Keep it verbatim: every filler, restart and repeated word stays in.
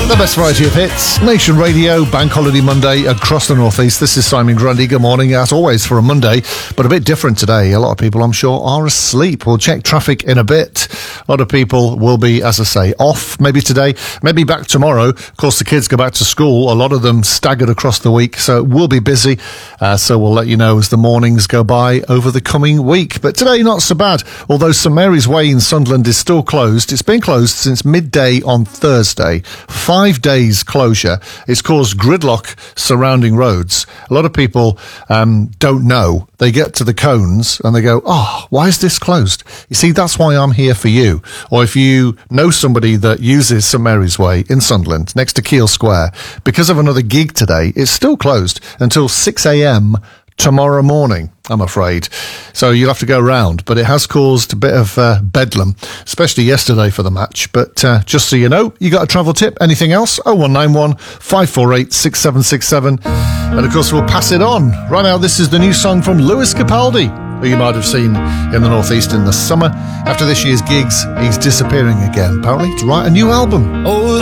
The best variety of hits. Nation Radio, Bank Holiday Monday across the Northeast. This is Simon Grundy. Good morning, as always, for a Monday, but a bit different today. A lot of people, I'm sure, are asleep. We'll check traffic in a bit. A lot of people will be, as I say, off maybe today, maybe back tomorrow. Of course, the kids go back to school. A lot of them staggered across the week, so it will be busy. Uh, so we'll let you know as the mornings go by over the coming week. But today, not so bad. Although St Mary's Way in Sunderland is still closed. It's been closed since midday on Thursday. Five days closure. It's caused gridlock surrounding roads. A lot of people um, don't know. They get to the cones and they go, oh, why is this closed? You see, that's why I'm here for you. Or if you know somebody that uses St Mary's Way in Sunderland, next to Keele Square, because of another gig today, it's still closed until six a.m. tomorrow morning, I'm afraid. So you'll have to go round, but it has caused a bit of uh, bedlam, especially yesterday for the match. But uh, just so you know, you got a travel tip, anything else? oh one nine one, five four eight, six seven six seven. And of course, we'll pass it on. Right now, this is the new song from Lewis Capaldi, who you might have seen in the Northeast in the summer. After this year's gigs, he's disappearing again, apparently, to write a new album. Oh.